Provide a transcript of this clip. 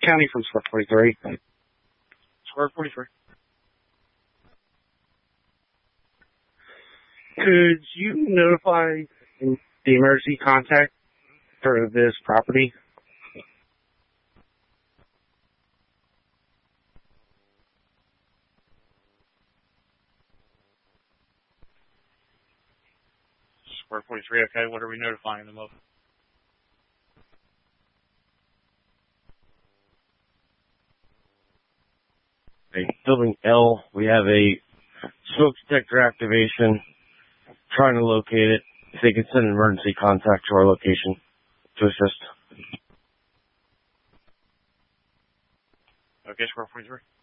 County from Square 43. Square 43. Could you notify the emergency contact for this property? Square 43, okay. What are we notifying them of? Building L, we have a smoke detector activation. Trying to locate it. If they can send an emergency contact to our location to assist. Okay, Square 43.